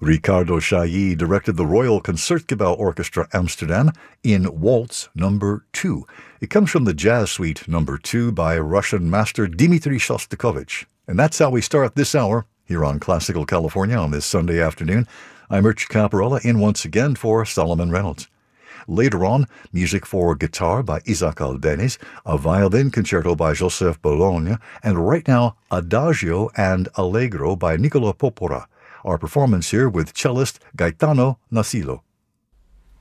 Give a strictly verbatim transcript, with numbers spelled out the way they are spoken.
Ricardo Chailly directed the Royal Concertgebouw Orchestra Amsterdam in Waltz Number two. It comes from the Jazz Suite Number two by Russian master Dmitri Shostakovich. And that's how we start this hour here on Classical California on this Sunday afternoon. I'm Rich Caparella in once again for Solomon Reynolds. Later on, music for guitar by Isaac Albéniz, a violin concerto by Joseph Bologna, and right now, Adagio and Allegro by Niccolo Porpora. Our performance here with cellist Gaetano Nasillo.